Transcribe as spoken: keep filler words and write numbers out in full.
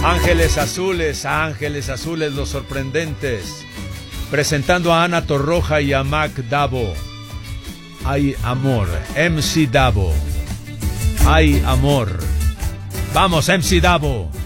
Ángeles Azules, Ángeles Azules, los sorprendentes. Presentando a Ana Torroja y a Mac Davo. Hay amor, M C Davo. Hay amor. Vamos, M C Davo.